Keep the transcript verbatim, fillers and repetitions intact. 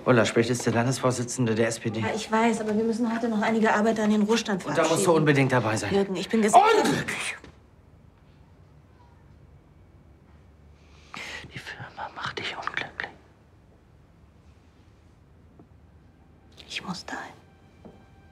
Ulla Specht ist der Landesvorsitzende der S P D. Ja, ich weiß, aber wir müssen heute noch einige Arbeiter an den Ruhestand Und verabschieden. da musst du unbedingt dabei sein. Jürgen, ich bin Gesellschaft... Unglücklich! Die Firma macht dich unglücklich. Ich muss dahin.